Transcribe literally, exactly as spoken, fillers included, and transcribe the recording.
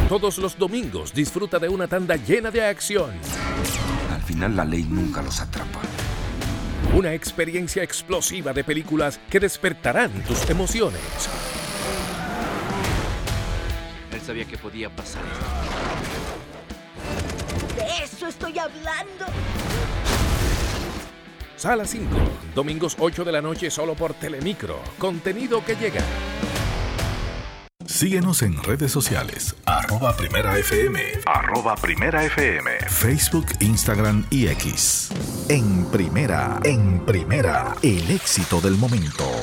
Todos los domingos disfruta de una tanda llena de acción. Al final la ley nunca los atrapa. Una experiencia explosiva de películas que despertarán tus emociones. Él sabía que podía pasar. De eso estoy hablando. Sala cinco, domingos ocho de la noche solo por Telemicro. Contenido que llega. Síguenos en redes sociales, arroba Primera F M, arroba Primera F M, Facebook, Instagram y X. En Primera, en Primera, el éxito del momento.